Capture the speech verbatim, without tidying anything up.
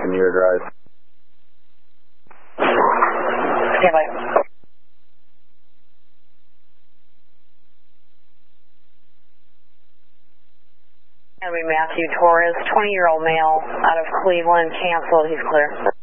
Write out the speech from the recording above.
continue to drive. Stand by. Matthew Torres, twenty-year-old male, out of Cleveland, canceled. He's clear.